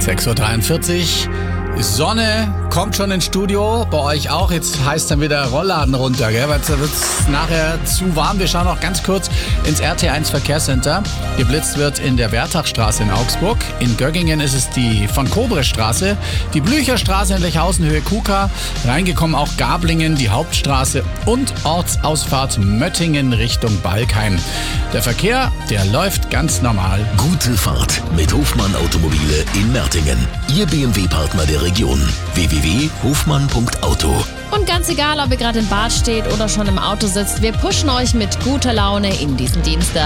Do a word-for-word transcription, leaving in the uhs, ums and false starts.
sechs Uhr dreiundvierzig. Sonne kommt schon ins Studio, bei euch auch. Jetzt heißt dann wieder Rollladen runter, gell? Weil es wird nachher zu warm. Wir schauen noch ganz kurz ins R T eins Verkehrscenter. Geblitzt wird in der Wertachstraße in Augsburg. In Göggingen ist es die von Kobre-Straße, die Blücherstraße in Lechhausen Höhe Kuka. Reingekommen auch Gablingen, die Hauptstraße und Ortsausfahrt Möttingen Richtung Balkheim. Der Verkehr, der läuft ganz normal. Gute Fahrt mit Hofmann Automobile in Mertingen. Ihr B M W-Partner der Region. w w w punkt hofmann punkt auto. Und ganz egal, ob ihr gerade im Bad steht oder schon im Auto sitzt, wir pushen euch mit guter Laune in diesen Dienstag.